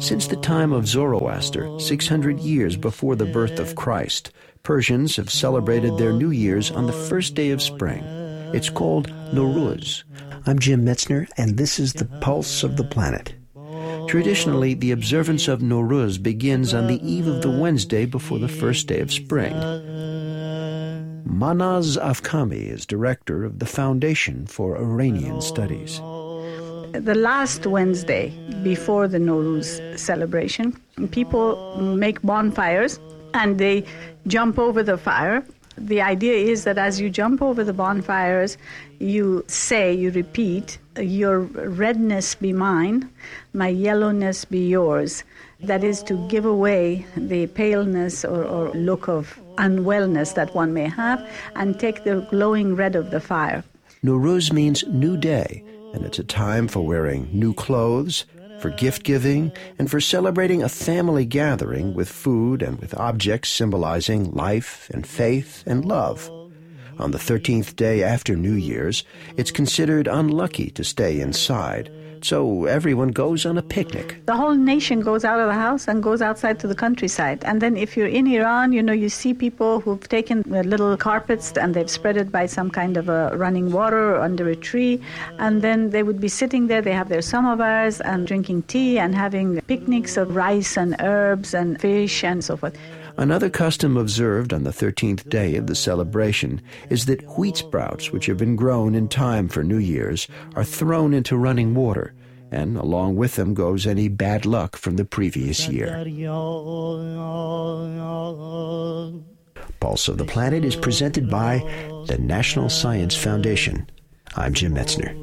Since the time of Zoroaster, 600 years before the birth of Christ, Persians have celebrated their New Year's on the first day of spring. It's called Nowruz. I'm Jim Metzner, and this is the Pulse of the Planet. Traditionally, the observance of Nowruz begins on the eve of the Wednesday before the first day of spring. Mahnaz Afkhami is director of the Foundation for Iranian Studies. The last Wednesday before the Nowruz celebration, people make bonfires and they jump over the fire. The idea is that as you jump over the bonfires, you repeat, your redness be mine, my yellowness be yours. That is to give away the paleness or look of unwellness that one may have and take the glowing red of the fire. Nowruz means new day, and it's a time for wearing new clothes, for gift-giving, and for celebrating a family gathering with food and with objects symbolizing life and faith and love. On the 13th day after New Year's, it's considered unlucky to stay inside, so everyone goes on a picnic. The whole nation goes out of the house and goes outside to the countryside. And then if you're in Iran, you see people who've taken little carpets and they've spread it by some kind of a running water or under a tree. And then they would be sitting there, they have their samovars and drinking tea and having picnics of rice and herbs and fish and so forth. Another custom observed on the 13th day of the celebration is that wheat sprouts, which have been grown in time for New Year's, are thrown into running water, and along with them goes any bad luck from the previous year. Pulse of the Planet is presented by the National Science Foundation. I'm Jim Metzner.